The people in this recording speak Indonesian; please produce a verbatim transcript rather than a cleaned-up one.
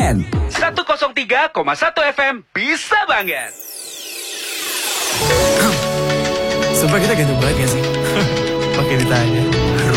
Weekend. seratus tiga koma satu F M bisa banget. Sumpah kita ganteng banget gak sih? Pakai ditanya.